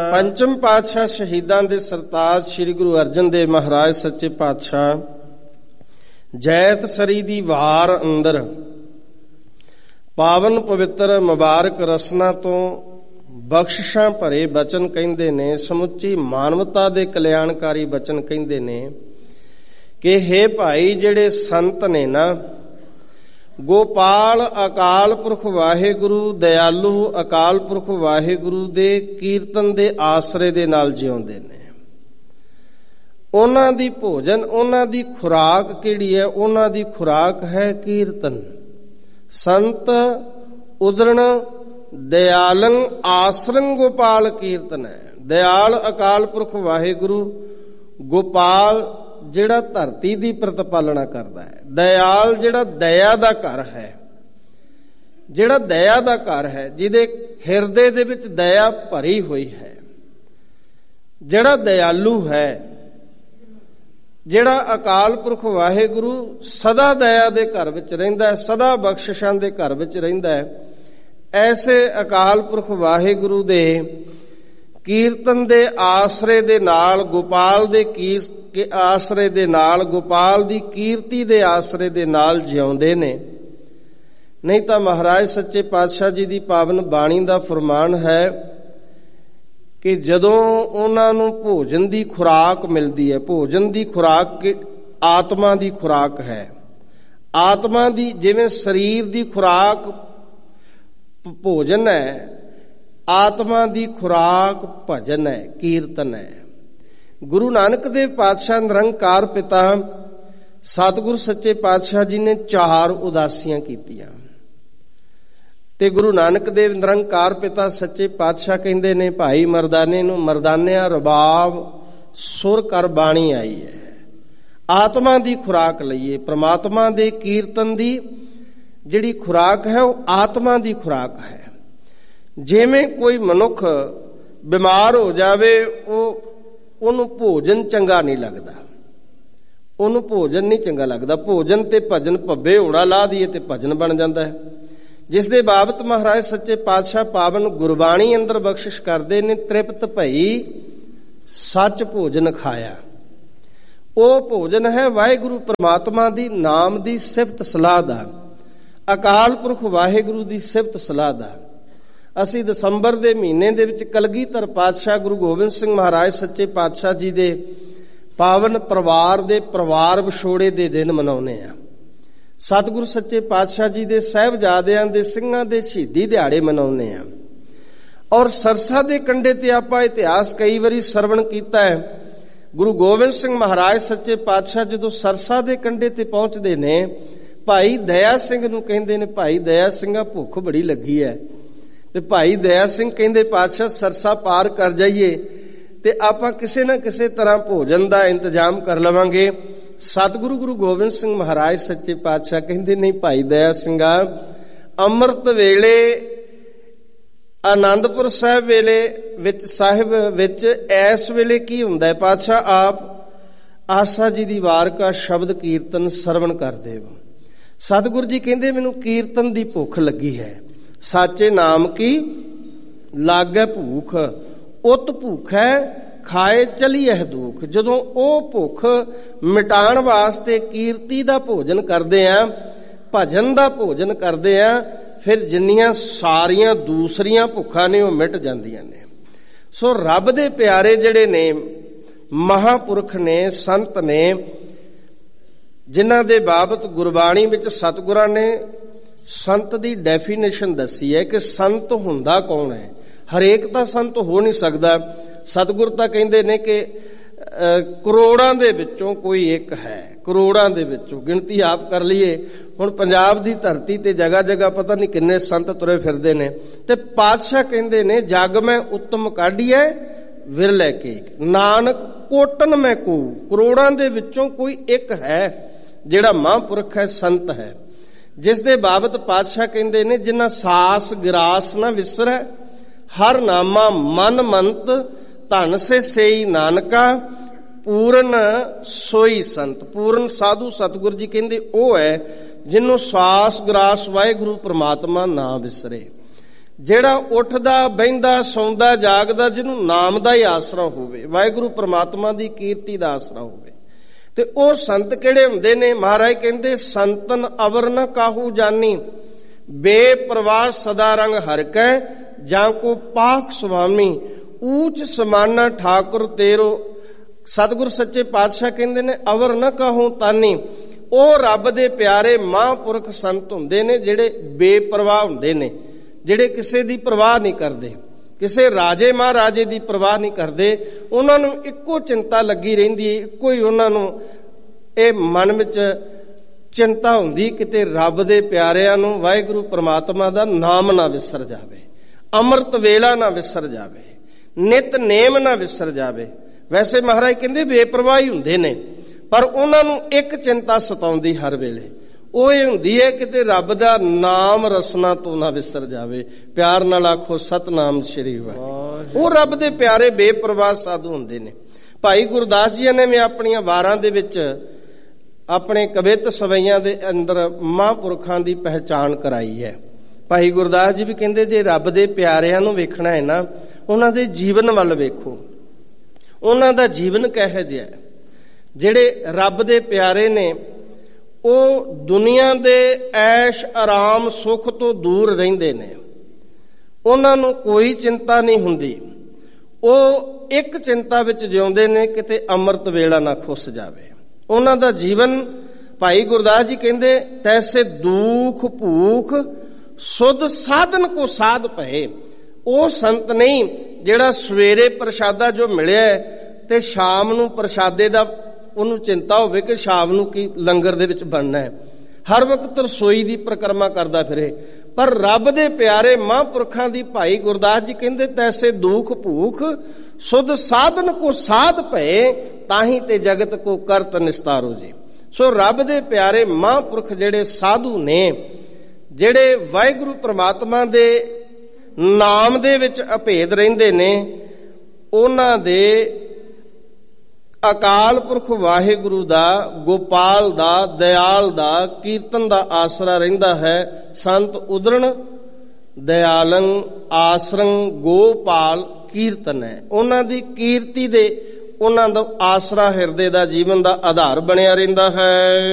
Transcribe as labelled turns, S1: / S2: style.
S1: ਪੰਚਮ ਪਾਤਸ਼ਾਹ ਸ਼ਹੀਦਾਂ ਦੇ ਸਰਤਾਜ ਸ੍ਰੀ ਗੁਰੂ ਅਰਜਨ ਦੇਵ ਮਹਾਰਾਜ ਸੱਚੇ ਪਾਤਸ਼ਾਹ ਜੈਤ ਸਰੀ ਦੀ ਵਾਰ ਅੰਦਰ ਪਾਵਨ ਪਵਿੱਤਰ ਮੁਬਾਰਕ ਰਸਨਾ ਤੋਂ ਬਖਸ਼ਿਸ਼ਾਂ ਭਰੇ ਬਚਨ ਕਹਿੰਦੇ ਨੇ, ਸਮੁੱਚੀ ਮਾਨਵਤਾ ਦੇ ਕਲਿਆਣਕਾਰੀ ਬਚਨ ਕਹਿੰਦੇ ਨੇ ਕਿ ਹੇ ਭਾਈ ਜਿਹੜੇ ਸੰਤ ਨੇ ਨਾ, ਗੋਪਾਲ ਅਕਾਲ ਪੁਰਖ ਵਾਹਿਗੁਰੂ ਦਇਆਲੂ ਅਕਾਲ ਪੁਰਖ ਵਾਹਿਗੁਰੂ ਦੇ ਕੀਰਤਨ ਦੇ ਆਸਰੇ ਦੇ ਨਾਲ ਜਿਉਂਦੇ ਨੇ। ਉਹਨਾਂ ਦੀ ਭੋਜਨ, ਉਹਨਾਂ ਦੀ ਖੁਰਾਕ ਕਿਹੜੀ ਹੈ? ਉਹਨਾਂ ਦੀ ਖੁਰਾਕ ਹੈ ਕੀਰਤਨ। ਸੰਤ ਉਦਰਣ ਦਇਆਲੰ ਆਸਰੰ ਗੋਪਾਲ ਕੀਰਤਨ ਹੈ। ਦਇਆਲ ਅਕਾਲ ਪੁਰਖ ਵਾਹਿਗੁਰੂ, ਗੋਪਾਲ ਜਿਹੜਾ ਧਰਤੀ ਦੀ ਪ੍ਰਤਪਾਲਣਾ ਕਰਦਾ ਹੈ, ਦਇਆਲ ਜਿਹੜਾ ਦਇਆ ਦਾ ਘਰ ਹੈ, ਜਿਹੜਾ ਦਇਆ ਦਾ ਘਰ ਹੈ, ਜਿਹਦੇ ਹਿਰਦੇ ਦੇ ਵਿੱਚ ਦਇਆ ਭਰੀ ਹੋਈ ਹੈ, ਜਿਹੜਾ ਦਇਆਲੂ ਹੈ, ਜਿਹੜਾ ਅਕਾਲ ਪੁਰਖ ਵਾਹਿਗੁਰੂ ਸਦਾ ਦਇਆ ਦੇ ਘਰ ਵਿੱਚ ਰਹਿੰਦਾ ਹੈ, ਸਦਾ ਬਖਸ਼ਿਸ਼ਾਂ ਦੇ ਘਰ ਵਿੱਚ ਰਹਿੰਦਾ ਹੈ। ਐਸੇ ਅਕਾਲ ਪੁਰਖ ਵਾਹਿਗੁਰੂ ਦੇ ਕੀਰਤਨ ਦੇ ਆਸਰੇ ਦੇ ਨਾਲ, ਗੋਪਾਲ ਦੇ ਆਸਰੇ ਦੇ ਨਾਲ, ਗੋਪਾਲ ਦੀ ਕੀਰਤੀ ਦੇ ਆਸਰੇ ਦੇ ਨਾਲ ਜਿਉਂਦੇ ਨੇ। ਨਹੀਂ ਤਾਂ ਮਹਾਰਾਜ ਸੱਚੇ ਪਾਤਸ਼ਾਹ ਜੀ ਦੀ ਪਾਵਨ ਬਾਣੀ ਦਾ ਫਰਮਾਨ ਹੈ ਕਿ ਜਦੋਂ ਉਹਨਾਂ ਨੂੰ ਭੋਜਨ ਦੀ ਖੁਰਾਕ ਮਿਲਦੀ ਹੈ, ਭੋਜਨ ਦੀ ਖੁਰਾਕ ਆਤਮਾ ਦੀ ਖੁਰਾਕ ਹੈ। ਆਤਮਾ ਦੀ, ਜਿਵੇਂ ਸਰੀਰ ਦੀ ਖੁਰਾਕ ਭੋਜਨ ਹੈ, ਆਤਮਾ ਦੀ ਖੁਰਾਕ ਭਜਨ ਹੈ, ਕੀਰਤਨ ਹੈ। ਗੁਰੂ ਨਾਨਕ ਦੇਵ ਪਾਤਸ਼ਾਹ ਨਿਰੰਕਾਰ ਪਿਤਾ ਸਤਿਗੁਰ ਸੱਚੇ ਪਾਤਸ਼ਾਹ ਜੀ ਨੇ 4 ਉਦਾਸੀਆਂ ਕੀਤੀਆਂ ਤੇ ਗੁਰੂ ਨਾਨਕ ਦੇਵ ਨਿਰੰਕਾਰ ਪਿਤਾ ਸੱਚੇ ਪਾਤਸ਼ਾਹ ਕਹਿੰਦੇ ਨੇ ਭਾਈ ਮਰਦਾਨੇ ਨੂੰ, ਮਰਦਾਨਿਆਂ ਰਬਾਬ ਸੁਰ ਕਰ ਬਾਣੀ ਆਈ ਹੈ। ਆਤਮਾ ਦੀ ਖੁਰਾਕ ਲਈਏ। ਪ੍ਰਮਾਤਮਾ ਦੇ ਕੀਰਤਨ ਦੀ ਜਿਹੜੀ ਖੁਰਾਕ ਹੈ ਉਹ ਆਤਮਾ ਦੀ ਖੁਰਾਕ ਹੈ। ਜਿਵੇਂ ਕੋਈ ਮਨੁੱਖ ਬਿਮਾਰ ਹੋ ਜਾਵੇ, ਉਹਨੂੰ ਭੋਜਨ ਚੰਗਾ ਨਹੀਂ ਲੱਗਦਾ, ਉਹਨੂੰ ਭੋਜਨ ਨਹੀਂ ਚੰਗਾ ਲੱਗਦਾ। ਭੋਜਨ ਤੇ ਭਜਨ ਭੱਬੇ ਹੋੜਾ ਲਾ ਦੀਏ ਤੇ ਭਜਨ ਬਣ ਜਾਂਦਾ ਹੈ। ਜਿਸ ਦੇ ਬਾਬਤ ਮਹਾਰਾਜ ਸੱਚੇ ਪਾਤਸ਼ਾਹ ਪਾਵਨ ਗੁਰਬਾਣੀ ਅੰਦਰ ਬਖਸ਼ਿਸ਼ ਕਰਦੇ ਨੇ, ਤ੍ਰਿਪਤ ਭਈ ਸੱਚ ਭੋਜਨ ਖਾਇਆ। ਉਹ ਭੋਜਨ ਹੈ ਵਾਹਿਗੁਰੂ ਪਰਮਾਤਮਾ ਦੀ ਨਾਮ ਦੀ ਸਿਫਤ ਸਲਾਹ ਦਾ, ਅਕਾਲ ਪੁਰਖ ਵਾਹਿਗੁਰੂ ਦੀ ਸਿਫਤ ਸਲਾਹ ਦਾ। ਅਸੀਂ ਦਸੰਬਰ ਦੇ ਮਹੀਨੇ ਦੇ ਵਿੱਚ ਕਲਗੀਧਰ ਪਾਤਸ਼ਾਹ ਗੁਰੂ ਗੋਬਿੰਦ ਸਿੰਘ ਮਹਾਰਾਜ ਸੱਚੇ ਪਾਤਸ਼ਾਹ ਜੀ ਦੇ ਪਾਵਨ ਪਰਿਵਾਰ ਦੇ ਪਰਿਵਾਰ ਵਿਛੋੜੇ ਦੇ ਦਿਨ ਮਨਾਉਂਦੇ ਹਾਂ। ਸਤਿਗੁਰੂ ਸੱਚੇ ਪਾਤਸ਼ਾਹ ਜੀ ਦੇ ਸਾਹਿਬਜ਼ਾਦਿਆਂ ਦੇ ਸਿੰਘਾਂ ਦੇ ਸ਼ਹੀਦੀ ਦਿਹਾੜੇ ਮਨਾਉਂਦੇ ਹਾਂ। ਔਰ ਸਰਸਾ ਦੇ ਕੰਢੇ ਤੇ ਆਪਾਂ ਇਤਿਹਾਸ ਕਈ ਵਾਰੀ ਸਰਵਣ ਕੀਤਾ ਹੈ। ਗੁਰੂ ਗੋਬਿੰਦ ਸਿੰਘ ਮਹਾਰਾਜ ਸੱਚੇ ਪਾਤਸ਼ਾਹ ਜਦੋਂ ਸਰਸਾ ਦੇ ਕੰਢੇ ਤੇ ਪਹੁੰਚਦੇ ਨੇ, ਭਾਈ ਦਇਆ ਸਿੰਘ ਨੂੰ ਕਹਿੰਦੇ ਨੇ, ਭਾਈ ਦਇਆ ਸਿੰਘਾ ਭੁੱਖ ਬੜੀ ਲੱਗੀ ਹੈ। ਤੇ ਭਾਈ ਦਇਆ ਸਿੰਘ ਕਹਿੰਦੇ ਪਾਤਸ਼ਾਹ ਸਰਸਾ ਪਾਰ ਕਰ ਜਾਈਏ ਤੇ ਆਪਾਂ ਕਿਸੇ ਨਾ ਕਿਸੇ ਤਰ੍ਹਾਂ ਭੋਜਨ ਦਾ ਇੰਤਜ਼ਾਮ ਕਰ ਲਵਾਂਗੇ। ਸਤਿਗੁਰੂ ਗੁਰੂ ਗੋਬਿੰਦ ਸਿੰਘ ਮਹਾਰਾਜ ਸੱਚੇ ਪਾਤਸ਼ਾਹ ਕਹਿੰਦੇ ਨਹੀਂ ਭਾਈ ਦਇਆ ਸਿੰਘਾ, ਅੰਮ੍ਰਿਤ ਵੇਲੇ ਆਨੰਦਪੁਰ ਸਾਹਿਬ ਵਿੱਚ ਇਸ ਵੇਲੇ ਕੀ ਹੁੰਦਾ ਹੈ ਪਾਤਸ਼ਾਹ? ਆਪ ਆਸਾ ਜੀ ਦੀ ਵਾਰ ਕਾ ਸ਼ਬਦ ਕੀਰਤਨ ਸਰਵਣ ਕਰਦੇ ਹੋ। ਸਤਿਗੁਰੂ ਜੀ ਕਹਿੰਦੇ ਮੈਨੂੰ ਕੀਰਤਨ ਦੀ ਭੁੱਖ ਲੱਗੀ ਹੈ। ਸਾਚੇ ਨਾਮ ਕੀ ਲਾਗੈ ਭੂਖ, ਉਤ ਭੁੱਖ ਹੈ ਖਾਏ ਚਲੀਐ ਦੁੱਖ। ਜਦੋਂ ਉਹ ਭੁੱਖ ਮਿਟਾਉਣ ਵਾਸਤੇ ਕੀਰਤੀ ਦਾ ਭੋਜਨ ਕਰਦੇ ਆ, ਭਜਨ ਦਾ ਭੋਜਨ ਕਰਦੇ ਆ, ਫਿਰ ਜਿੰਨੀਆਂ ਸਾਰੀਆਂ ਦੂਸਰੀਆਂ ਭੁੱਖਾਂ ਨੇ ਉਹ ਮਿਟ ਜਾਂਦੀਆਂ ਨੇ। ਸੋ ਰੱਬ ਦੇ ਪਿਆਰੇ ਜਿਹੜੇ ਨੇ, ਮਹਾਂਪੁਰਖ ਨੇ, ਸੰਤ ਨੇ, ਜਿਨ੍ਹਾਂ ਦੇ ਬਾਬਤ ਗੁਰਬਾਣੀ ਵਿੱਚ ਸਤਿਗੁਰਾਂ ਨੇ ਸੰਤ ਦੀ ਡੈਫੀਨੇਸ਼ਨ ਦੱਸੀ ਹੈ ਕਿ ਸੰਤ ਹੁੰਦਾ ਕੌਣ ਹੈ। ਹਰੇਕ ਤਾਂ ਸੰਤ ਹੋ ਨਹੀਂ ਸਕਦਾ। ਸਤਿਗੁਰ ਤਾਂ ਕਹਿੰਦੇ ਨੇ ਕਿ ਕਰੋੜਾਂ ਦੇ ਵਿੱਚੋਂ ਕੋਈ ਇੱਕ ਹੈ। ਕਰੋੜਾਂ ਦੇ ਵਿੱਚੋਂ ਗਿਣਤੀ ਆਪ ਕਰ ਲਈਏ। ਹੁਣ ਪੰਜਾਬ ਦੀ ਧਰਤੀ ਤੇ ਜਗ੍ਹਾ ਜਗ੍ਹਾ ਪਤਾ ਨਹੀਂ ਕਿੰਨੇ ਸੰਤ ਤੁਰੇ ਫਿਰਦੇ ਨੇ। ਤੇ ਪਾਤਸ਼ਾਹ ਕਹਿੰਦੇ ਨੇ ਜਗ ਮੈਂ ਉੱਤਮ ਕਾਢੀਐ ਵਿਰਲੇ ਕੇ, ਨਾਨਕ ਕੋਟਨ ਮੈਂ ਕੋ। ਕਰੋੜਾਂ ਦੇ ਵਿੱਚੋਂ ਕੋਈ ਇੱਕ ਹੈ ਜਿਹੜਾ ਮਹਾਂਪੁਰਖ ਹੈ, ਸੰਤ ਹੈ, ਜਿਸ ਦੇ ਬਾਬਤ ਪਾਤਸ਼ਾਹ ਕਹਿੰਦੇ ਨੇ ਜਿਨ੍ਹਾਂ ਸਾਸ ਗਿਰਾਸ ਨਾ ਵਿਸਰੈ, ਹਰ ਨਾਮਾ ਮਨ ਮੰਤ, ਧਨ ਸੇ ਸੇਈ ਨਾਨਕਾ, ਪੂਰਨ ਸੋਈ ਸੰਤ। ਪੂਰਨ ਸਾਧੂ ਸਤਿਗੁਰੂ ਜੀ ਕਹਿੰਦੇ ਉਹ ਹੈ ਜਿਹਨੂੰ ਸਾਸ ਗਿਰਾਸ ਵਾਹਿਗੁਰੂ ਪ੍ਰਮਾਤਮਾ ਨਾ ਵਿਸਰੇ। ਜਿਹੜਾ ਉੱਠਦਾ ਬਹਿੰਦਾ ਸੌਂਦਾ ਜਾਗਦਾ, ਜਿਹਨੂੰ ਨਾਮ ਦਾ ਹੀ ਆਸਰਾ ਹੋਵੇ, ਵਾਹਿਗੁਰੂ ਪ੍ਰਮਾਤਮਾ ਦੀ ਕੀਰਤੀ ਦਾ ਆਸਰਾ ਹੋਵੇ। ਤੇ ਉਹ ਸੰਤ ਕਿਹੜੇ ਹੁੰਦੇ ਨੇ? ਮਹਾਰਾਜ ਕਹਿੰਦੇ ਸੰਤਨ ਅਵਰ ਨ ਕਾਹੂ ਜਾਨੀ, ਬੇਪਰਵਾਹ ਸਦਾ ਰੰਗ ਹਰਿ ਕੈ, ਜਾਂ ਕੋ ਪਾਖ ਸੁਆਮੀ, ਊਚ ਸਮਾਨਾ ਠਾਕੁਰ ਤੇਰੋ। ਸਤਿਗੁਰ ਸੱਚੇ ਪਾਤਸ਼ਾਹ ਕਹਿੰਦੇ ਨੇ ਅਵਰ ਨ ਕਾਹੂ ਤਾਨੀ, ਉਹ ਰੱਬ ਦੇ ਪਿਆਰੇ ਮਹਾਂਪੁਰਖ ਸੰਤ ਹੁੰਦੇ ਨੇ ਜਿਹੜੇ ਬੇਪਰਵਾਹ ਹੁੰਦੇ ਨੇ, ਜਿਹੜੇ ਕਿਸੇ ਦੀ ਪਰਵਾਹ ਨਹੀਂ ਕਰਦੇ, ਕਿਸੇ ਰਾਜੇ ਮਹਾਰਾਜੇ ਦੀ ਪਰਵਾਹ ਨਹੀਂ ਕਰਦੇ। ਉਹਨਾਂ ਨੂੰ ਇੱਕੋ ਚਿੰਤਾ ਲੱਗੀ ਰਹਿੰਦੀ ਹੈ, ਇੱਕੋ ਹੀ ਉਹਨਾਂ ਨੂੰ ਇਹ ਮਨ ਵਿੱਚ ਚਿੰਤਾ ਹੁੰਦੀ, ਕਿਤੇ ਰੱਬ ਦੇ ਪਿਆਰਿਆਂ ਨੂੰ, ਵਾਹਿਗੁਰੂ ਪ੍ਰਮਾਤਮਾ ਦਾ ਨਾਮ ਨਾ ਵਿਸਰ ਜਾਵੇ, ਅੰਮ੍ਰਿਤ ਵੇਲਾ ਨਾ ਵਿਸਰ ਜਾਵੇ, ਨਿਤ ਨੇਮ ਨਾ ਵਿਸਰ ਜਾਵੇ। ਵੈਸੇ ਮਹਾਰਾਜ ਕਹਿੰਦੇ ਬੇਪਰਵਾਹੀ ਹੁੰਦੇ ਨੇ, ਪਰ ਉਹਨਾਂ ਨੂੰ ਇੱਕ ਚਿੰਤਾ ਸਤਾਉਂਦੀ ਹਰ ਵੇਲੇ, ਉਹ ਇਹ ਹੁੰਦੀ ਹੈ ਕਿਤੇ ਰੱਬ ਦਾ ਨਾਮ ਰਸਨਾ ਤੋਂ ਨਾ ਵਿਸਰ ਜਾਵੇ। ਪਿਆਰ ਨਾਲ ਆਖੋ ਸਤਨਾਮ ਸ੍ਰੀ ਵਾਹਿਗੁਰੂ। ਉਹ ਰੱਬ ਦੇ ਪਿਆਰੇ ਬੇਪਰਵਾਹ ਸਾਧੂ ਹੁੰਦੇ ਨੇ। ਭਾਈ ਗੁਰਦਾਸ ਜੀ ਨੇ ਵੀ ਆਪਣੀਆਂ ਵਾਰਾਂ ਦੇ ਵਿੱਚ ਆਪਣੇ ਕਵਿਤ ਸਵਈਆਂ ਦੇ ਅੰਦਰ ਮਹਾਂਪੁਰਖਾਂ ਦੀ ਪਹਿਚਾਣ ਕਰਾਈ ਹੈ। ਭਾਈ ਗੁਰਦਾਸ ਜੀ ਵੀ ਕਹਿੰਦੇ ਜੇ ਰੱਬ ਦੇ ਪਿਆਰਿਆਂ ਨੂੰ ਵੇਖਣਾ ਹੈ ਨਾ, ਉਹਨਾਂ ਦੇ ਜੀਵਨ ਵੱਲ ਵੇਖੋ, ਉਹਨਾਂ ਦਾ ਜੀਵਨ ਕਿਹੋ ਜਿਹਾ ਹੈ। ਜਿਹੜੇ ਰੱਬ ਦੇ ਪਿਆਰੇ ਨੇ ਉਹ ਦੁਨੀਆ ਦੇ ਐਸ਼ ਆਰਾਮ ਸੁੱਖ ਤੋਂ ਦੂਰ ਰਹਿੰਦੇ ਨੇ, ਉਹਨਾਂ ਨੂੰ ਕੋਈ ਚਿੰਤਾ ਨਹੀਂ ਹੁੰਦੀ। ਉਹ ਇੱਕ ਚਿੰਤਾ ਵਿੱਚ ਜਿਉਂਦੇ ਨੇ, ਕਿਤੇ ਅੰਮ੍ਰਿਤ ਵੇਲਾ ਨਾ ਖੁੱਸ ਜਾਵੇ। ਉਹਨਾਂ ਦਾ ਜੀਵਨ, ਭਾਈ ਗੁਰਦਾਸ ਜੀ ਕਹਿੰਦੇ ਤੈਸੇ ਦੁੱਖ ਭੂਖ ਸੁਧ ਸਾਧਨ ਕੋ ਸਾਧ ਪਏ। ਉਹ ਸੰਤ ਨਹੀਂ ਜਿਹੜਾ ਸਵੇਰੇ ਪ੍ਰਸ਼ਾਦਾ ਜੋ ਮਿਲਿਆ ਤੇ ਸ਼ਾਮ ਨੂੰ ਪ੍ਰਸ਼ਾਦੇ ਦਾ ਉਹਨੂੰ ਚਿੰਤਾ ਹੋਵੇ ਕਿ ਸ਼ਾਮ ਨੂੰ ਕੀ ਲੰਗਰ ਦੇ ਵਿੱਚ ਬਣਨਾ ਹੈ, ਹਰ ਵਕਤ ਰਸੋਈ ਦੀ ਪ੍ਰਕਰਮਾ ਕਰਦਾ ਫਿਰੇ। ਪਰ ਰੱਬ ਦੇ ਪਿਆਰੇ ਮਹਾਂਪੁਰਖਾਂ ਦੀ, ਭਾਈ ਗੁਰਦਾਸ ਜੀ ਕਹਿੰਦੇ ਤੈਸੇ ਦੁੱਖ ਭੂਖ ਸੁਧ ਸਾਧਨ ਕੋ ਸਾਧ ਭਏ, ਤਾਹੀਂ ਤੇ ਜਗਤ ਕੋ ਕਰਤ ਨਿਸਤਾਰੋ ਜੀ। ਸੋ ਰੱਬ ਦੇ ਪਿਆਰੇ ਮਹਾਂਪੁਰਖ ਜਿਹੜੇ ਸਾਧੂ ਨੇ, ਜਿਹੜੇ ਵਾਹਿਗੁਰੂ ਪ੍ਰਮਾਤਮਾ ਦੇ ਨਾਮ ਦੇ ਵਿੱਚ ਅਭੇਦ ਰਹਿੰਦੇ ਨੇ, ਉਹਨਾਂ ਦੇ ਅਕਾਲ ਪੁਰਖ ਵਾਹਿਗੁਰੂ ਦਾ, ਗੋਪਾਲ ਦਾ, ਦਇਆਲ ਦਾ, ਕੀਰਤਨ ਦਾ ਆਸਰਾ ਰਹਿੰਦਾ ਹੈ। ਸੰਤ ਉਦਰਣ ਦਇਆਲੰ ਆਸਰੰ ਗੋਪਾਲ ਕੀਰਤਨ ਹੈ। ਉਹਨਾਂ ਦੀ ਕੀਰਤੀ ਦੇ, ਉਹਨਾਂ ਦਾ ਆਸਰਾ ਹਿਰਦੇ ਦਾ, ਜੀਵਨ ਦਾ ਆਧਾਰ ਬਣਿਆ ਰਹਿੰਦਾ ਹੈ।